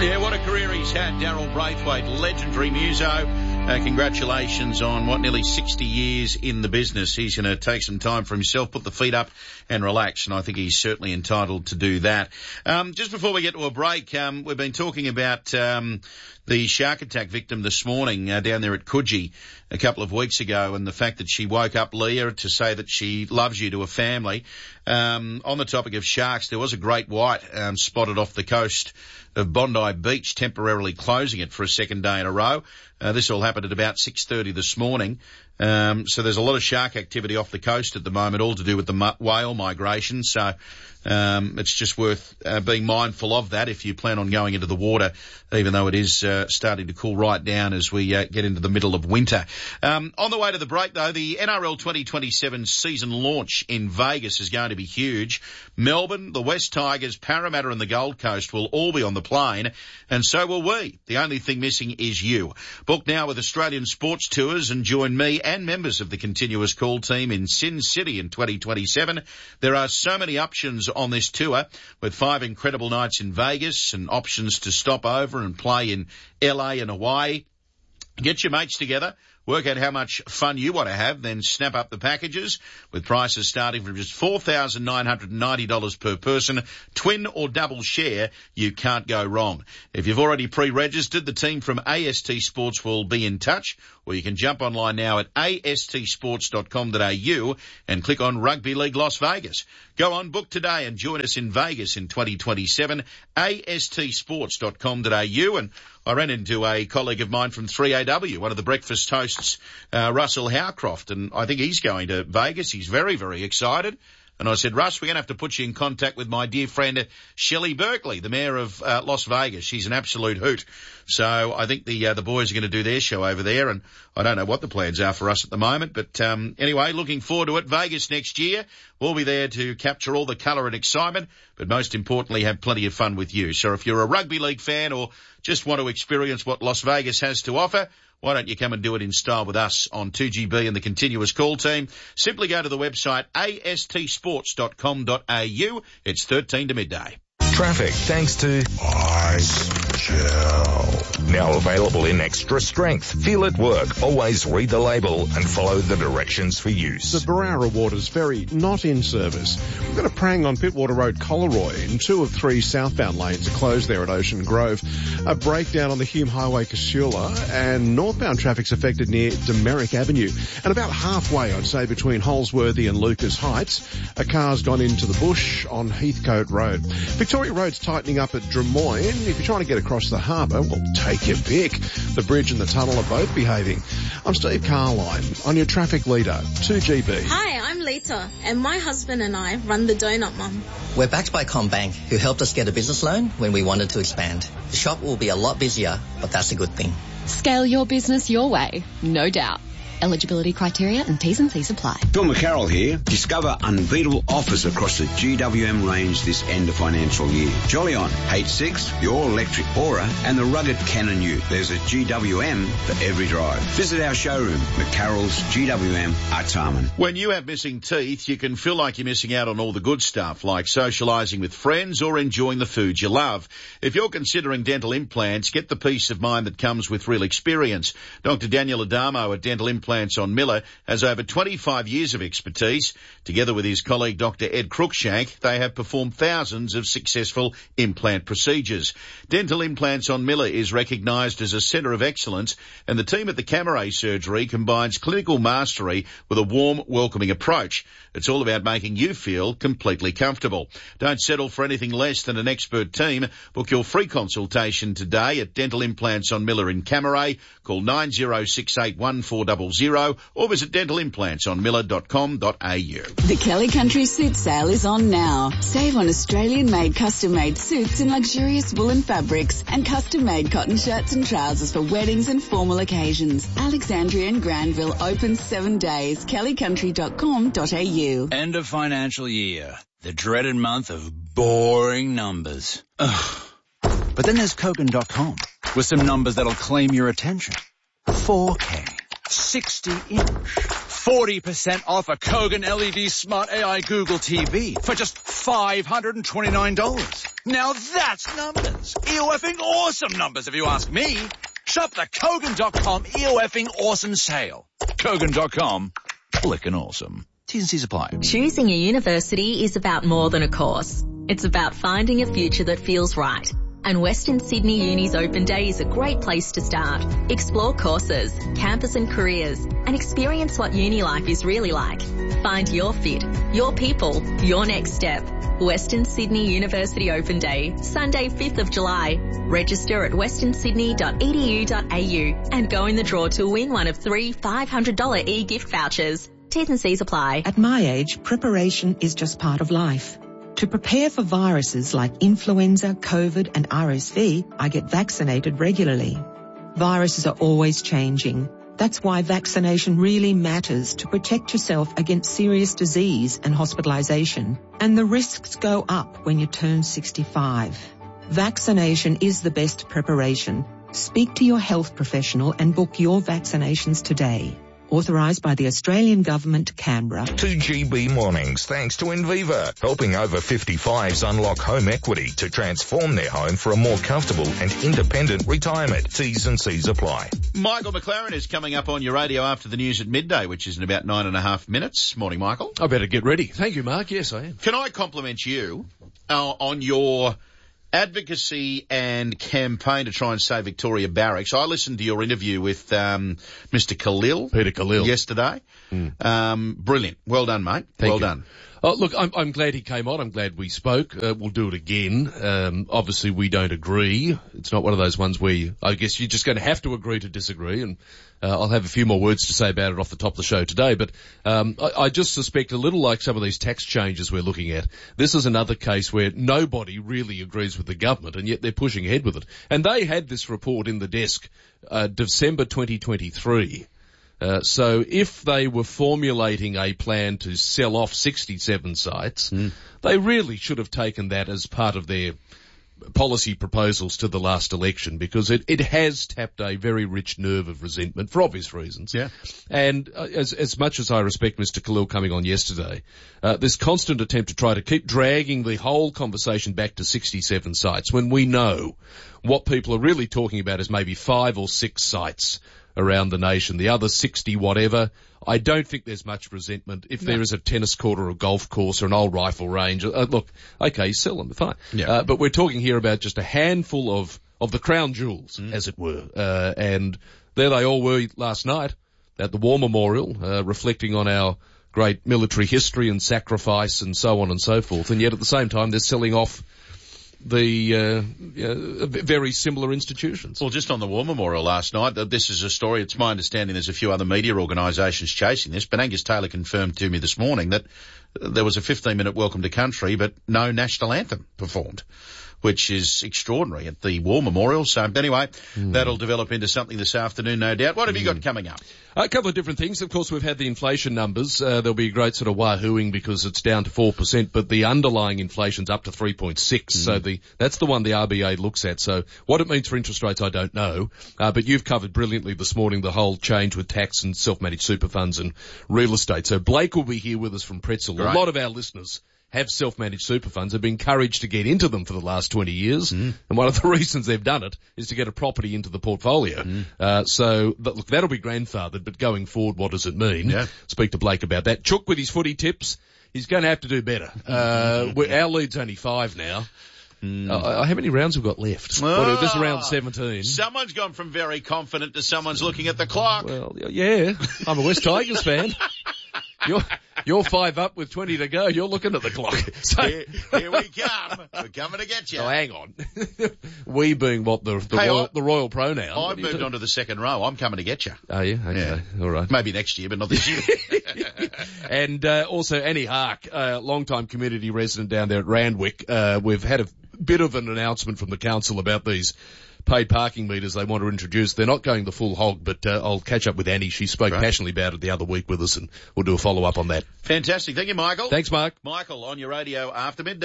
Yeah, what a career he's had, Daryl Braithwaite, legendary muso. Congratulations on nearly 60 years in the business. He's going to take some time for himself, put the feet up and relax, and I think he's certainly entitled to do that. Just before we get to a break, we've been talking about the shark attack victim this morning down there at Coogee a couple of weeks ago, and the fact that she woke up Leah to say that she loves you to a family. On the topic of sharks, there was a great white spotted off the coast of Bondi Beach, temporarily closing it for a second day in a row. This all happened at about 6:30 this morning. So there's a lot of shark activity off the coast at the moment, all to do with the whale migration. So it's just worth being mindful of that if you plan on going into the water, even though it is starting to cool right down as we get into the middle of winter. On the way to the break, though, the NRL 2027 season launch in Vegas is going to be huge. Melbourne, the West Tigers, Parramatta and the Gold Coast will all be on the plane, and so will we. The only thing missing is you. Book now with Australian Sports Tours and join me and members of the Continuous Call team in Sin City in 2027. There are so many options on this tour, with 5 incredible nights in Vegas and options to stop over and play in LA and Hawaii. Get your mates together, work out how much fun you want to have, then snap up the packages with prices starting from just $4,990 per person. Twin or double share, you can't go wrong. If you've already pre-registered, the team from AST Sports will be in touch, or you can jump online now at astsports.com.au and click on Rugby League Las Vegas. Go on, book today and join us in Vegas in 2027, astsports.com.au. And I ran into a colleague of mine from 3AW, one of the breakfast hosts, Russell Howcroft, and I think he's going to Vegas. He's very, very excited. And I said, Russ, we're going to have to put you in contact with my dear friend Shelley Berkeley, the mayor of Las Vegas. She's an absolute hoot. So I think the boys are going to do their show over there, and I don't know what the plans are for us at the moment. But anyway, looking forward to it. Vegas next year. We'll be there to capture all the colour and excitement, but most importantly, have plenty of fun with you. So if you're a rugby league fan or just want to experience what Las Vegas has to offer, why don't you come and do it in style with us on 2GB and the Continuous Call team? Simply go to the website astsports.com.au. It's 13 to midday. Traffic thanks to Ice Gel. Now available in extra strength. Feel it work. Always read the label and follow the directions for use. The Barara Waters Ferry not in service. We've got a prang on Pittwater Road, Collaroy, and 2 of 3 southbound lanes are closed there at Ocean Grove. A breakdown on the Hume Highway, Casula, and northbound traffic's affected near Demerick Avenue. And about halfway, I'd say, between Holsworthy and Lucas Heights, a car's gone into the bush on Heathcote Road. Victoria Road's tightening up at Drummoyne. If you're trying to get across the harbour, well, take your pick. The bridge and the tunnel are both behaving. I'm Steve Carline on your traffic leader, 2GB. Hi, I'm Lita, and my husband and I run the Donut Mum. We're backed by CommBank, who helped us get a business loan when we wanted to expand. The shop will be a lot busier, but that's a good thing. Scale your business your way, no doubt. Eligibility criteria and T's and C's apply. Phil McCarroll here. Discover unbeatable offers across the GWM range this end of financial year. Jolyon, H6, the all-electric Aura, and the rugged Canon Ute. There's a GWM for every drive. Visit our showroom, McCarroll's GWM, Artarmon. When you have missing teeth, you can feel like you're missing out on all the good stuff, like socialising with friends or enjoying the food you love. If you're considering dental implants, get the peace of mind that comes with real experience. Dr. Daniel Adamo at Dental Implants on Miller has over 25 years of expertise. Together with his colleague Dr. Ed Cruikshank, they have performed thousands of successful implant procedures. Dental Implants on Miller is recognised as a centre of excellence, and the team at the Camera Surgery combines clinical mastery with a warm, welcoming approach. It's all about making you feel completely comfortable. Don't settle for anything less than an expert team. Book your free consultation today at Dental Implants on Miller in Camera. Call 90681400 or visit dentalimplants.onmiller.com.au. The Kelly Country Suit Sale is on now. Save on Australian-made custom-made suits in luxurious woolen fabrics and custom-made cotton shirts and trousers for weddings and formal occasions. Alexandria and Granville open 7 days. kellycountry.com.au. End of financial year. The dreaded month of boring numbers. Ugh. But then there's Kogan.com with some numbers that'll claim your attention. 4K. 60-inch, 40% off a Kogan LED Smart AI Google TV for just $529. Now that's numbers. EOFing awesome numbers if you ask me. Shop the Kogan.com EOFing awesome sale. Kogan.com, flickin' awesome. T's and C's apply. Choosing a university is about more than a course. It's about finding a future that feels right. And Western Sydney Uni's Open Day is a great place to start. Explore courses, campus and careers, and experience what uni life is really like. Find your fit, your people, your next step. Western Sydney University Open Day, Sunday 5th of July. Register at westernsydney.edu.au and go in the draw to win one of 3 $500 e-gift vouchers. T's and C's apply. At my age, preparation is just part of life. To prepare for viruses like influenza, COVID and RSV, I get vaccinated regularly. Viruses are always changing. That's why vaccination really matters to protect yourself against serious disease and hospitalization. And the risks go up when you turn 65. Vaccination is the best preparation. Speak to your health professional and book your vaccinations today. Authorised by the Australian Government, Canberra. 2GB Mornings, thanks to Inviva, helping over 55s unlock home equity to transform their home for a more comfortable and independent retirement. T's and C's apply. Michael McLaren is coming up on your radio after the news at midday, which is in about 9.5 minutes. Morning, Michael. I better get ready. Thank you, Mark. Yes, I am. Can I compliment you on your advocacy and campaign to try and save Victoria Barracks? I listened to your interview with Mr. Khalil. Peter Khalil. Yesterday. Brilliant. Well done, mate. Thank you. Done. Oh, look, I'm glad he came on. I'm glad we spoke. We'll do it again. Obviously, we don't agree. It's not one of those ones where I guess you're just going to have to agree to disagree. And I'll have a few more words to say about it off the top of the show today. But I just suspect a little like some of these tax changes we're looking at. This is another case where nobody really agrees with the government, and yet they're pushing ahead with it. And they had this report in the desk December 2023. So if they were formulating a plan to sell off 67 sites, they really should have taken that as part of their policy proposals to the last election, because it has tapped a very rich nerve of resentment for obvious reasons. Yeah. And as much as I respect Mr. Khalil coming on yesterday, this constant attempt to try to keep dragging the whole conversation back to 67 sites when we know what people are really talking about is maybe 5 or 6 sites around the nation, the other 60 whatever. I don't think there's much resentment. If there is a tennis court or a golf course or an old rifle range, look, okay, sell them, fine. Yeah. But we're talking here about just a handful of the crown jewels, as it were. And there they all were last night at the War Memorial, reflecting on our great military history and sacrifice and so on and so forth. And yet at the same time, they're selling off the very similar institutions. Well, just on the War Memorial last night, this is a story. It's my understanding there's a few other media organisations chasing this, but Angus Taylor confirmed to me this morning that there was a 15-minute welcome to country, but no national anthem performed, which is extraordinary at the War Memorial. So anyway, that'll develop into something this afternoon, no doubt. What have you got coming up? A couple of different things. Of course, we've had the inflation numbers. There'll be a great sort of wahooing because it's down to 4%, but the underlying inflation's up to 3.6. So that's the one the RBA looks at. So what it means for interest rates, I don't know. But you've covered brilliantly this morning the whole change with tax and self-managed super funds and real estate. So Blake will be here with us from Pretzel. Great. A lot of our listeners have self-managed super funds, have been encouraged to get into them for the last 20 years. And one of the reasons they've done it is to get a property into the portfolio. So look, that'll be grandfathered, but going forward, what does it mean? Yeah. Speak to Blake about that. Chook with his footy tips. He's going to have to do better. Our lead's only 5 now. How many rounds have we got left? This is round 17. Someone's gone from very confident to someone's looking at the clock. Well, yeah, I'm a West Tigers fan. You're 5 up with 20 to go. You're looking at the clock. So, here we come. We're coming to get you. Oh, hang on. We being what the royal pronoun. I've moved on to the second row. I'm coming to get you. Are you? Okay. Yeah. All right. Maybe next year, but not this year. And also Annie Hark, long-time community resident down there at Randwick. We've had a bit of an announcement from the council about these paid parking meters they want to introduce. They're not going the full hog, but I'll catch up with Annie. She spoke passionately about it the other week with us, and we'll do a follow-up on that. Fantastic. Thank you, Michael. Thanks, Mark. Michael, on your radio after midday.